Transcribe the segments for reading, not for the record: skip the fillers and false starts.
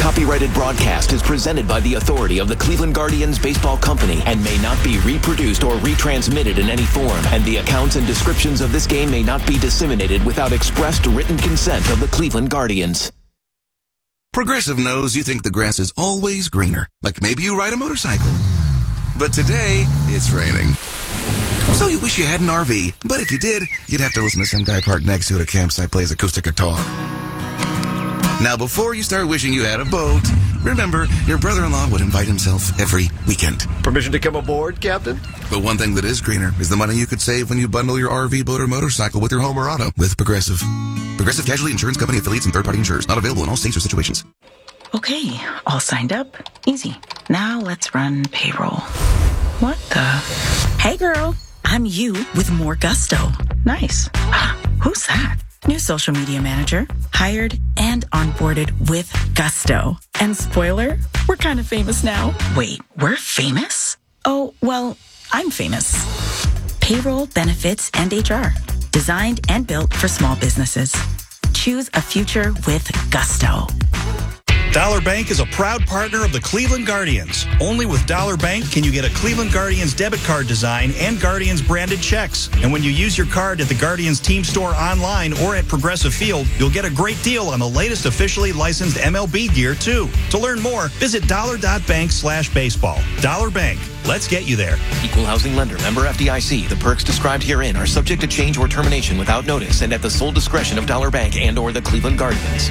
copyrighted broadcast is presented by the authority of the Cleveland Guardians Baseball Company and may not be reproduced or retransmitted in any form, and the accounts and descriptions of this game may not be disseminated without expressed written consent of the Cleveland Guardians. Progressive knows you think the grass is always greener, like maybe you ride a motorcycle. But today, it's raining. So you wish you had an RV, but if you did, you'd have to listen to some guy parked next to it at a campsite plays acoustic guitar. Now, before you start wishing you had a boat, remember, your brother-in-law would invite himself every weekend. Permission to come aboard, Captain? But one thing that is greener is the money you could save when you bundle your RV, boat, or motorcycle with your home or auto with Progressive. Progressive Casualty Insurance Company affiliates and third-party insurers. Not available in all states or situations. Okay, all signed up. Easy. Now let's run payroll. What the? Hey, girl. I'm you with more gusto. Nice. Who's that? New social media manager. Hired and onboarded with gusto. And spoiler, we're kind of famous now. Wait, we're famous? Oh, well, I'm famous. Payroll, benefits, and HR. Designed and built for small businesses. Choose a future with gusto. Dollar Bank is a proud partner of the Cleveland Guardians. Only with Dollar Bank can you get a Cleveland Guardians debit card design and Guardians branded checks. And when you use your card at the Guardians team store online or at Progressive Field, you'll get a great deal on the latest officially licensed MLB gear, too. To learn more, visit dollar.bank/baseball. Dollar Bank. Let's get you there. Equal housing lender, member FDIC. The perks described herein are subject to change or termination without notice and at the sole discretion of Dollar Bank and or the Cleveland Guardians.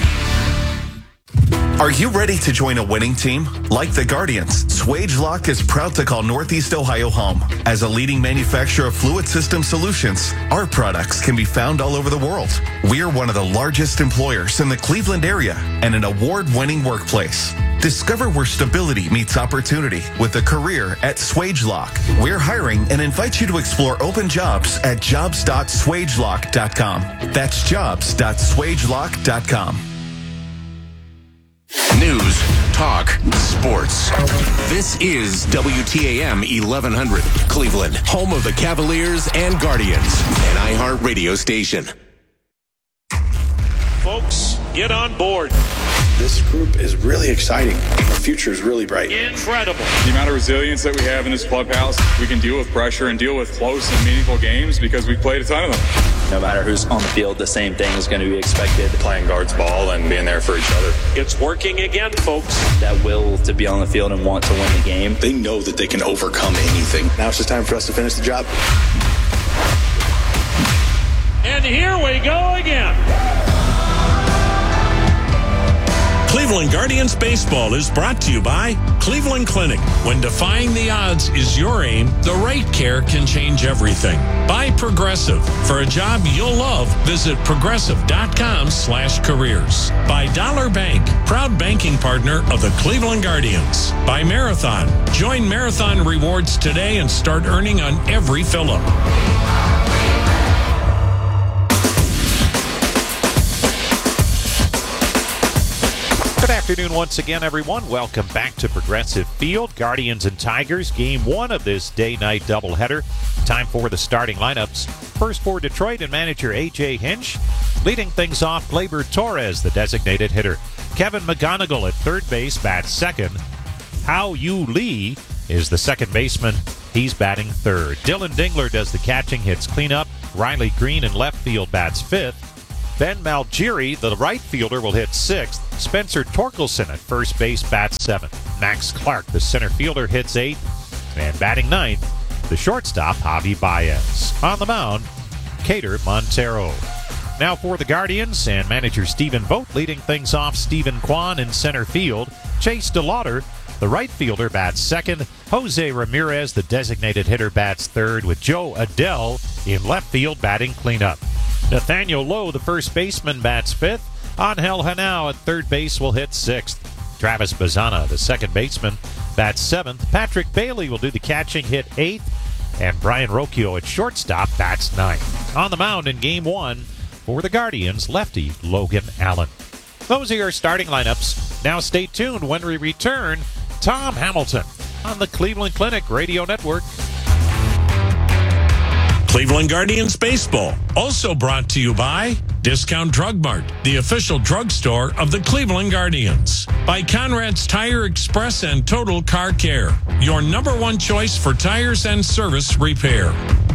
Are you ready to join a winning team? Like the Guardians, SwageLock is proud to call Northeast Ohio home. As a leading manufacturer of fluid system solutions, our products can be found all over the world. We are one of the largest employers in the Cleveland area and an award-winning workplace. Discover where stability meets opportunity with a career at SwageLock. We're hiring and invite you to explore open jobs at jobs.swagelock.com. That's jobs.swagelock.com. News, talk, sports. This is WTAM 1100, Cleveland, home of the Cavaliers and Guardians, an iHeartRadio station. Folks, get on board. This group is really exciting. The future is really bright. Incredible. The amount of resilience that we have in this clubhouse, we can deal with pressure and deal with close and meaningful games because we've played a ton of them. No matter who's on the field, the same thing is going to be expected. Playing guards ball and being there for each other. It's working again, folks. That will to be on the field and want to win the game. They know that they can overcome anything. Now it's just time for us to finish the job. And here we go again. Cleveland Guardians Baseball is brought to you by Cleveland Clinic. When defying the odds is your aim, the right care can change everything. By Progressive. For a job you'll love, visit progressive.com/careers. By Dollar Bank, proud banking partner of the Cleveland Guardians. By Marathon. Join Marathon Rewards today and start earning on every fill-up. Good afternoon once again, everyone. Welcome back to Progressive Field. Guardians and Tigers, game one of this day-night doubleheader. Time for the starting lineups. First for Detroit and manager A.J. Hinch. Leading things off, Gleyber Torres, the designated hitter. Kevin McGonigal at third base, bats second. Hao-Yu Lee is the second baseman. He's batting third. Dylan Dingler does the catching, hits cleanup. Riley Green in left field bats fifth. Ben Malgiri, the right fielder, will hit sixth. Spencer Torkelson at first base bats seventh. Max Clark, the center fielder, hits eighth. And batting ninth, the shortstop, Javi Baez. On the mound, Cater Montero. Now for the Guardians and manager Stephen Vogt leading things off. Stephen Kwan in center field. Chase DeLauder, the right fielder, bats second. Jose Ramirez, the designated hitter, bats third, with Joe Adele in left field batting cleanup. Nathaniel Lowe, the first baseman, bats fifth. Angel Hanao at third base will hit sixth. Travis Bazana, the second baseman, bats seventh. Patrick Bailey will do the catching, hit eighth. And Brian Rocchio at shortstop bats ninth. On the mound in game one for the Guardians, lefty Logan Allen. Those are your starting lineups. Now stay tuned when we return. Tom Hamilton on the Cleveland Clinic Radio Network. Cleveland Guardians Baseball, also brought to you by Discount Drug Mart, the official drugstore of the Cleveland Guardians. By Conrad's Tire Express and Total Car Care, your number one choice for tires and service repair.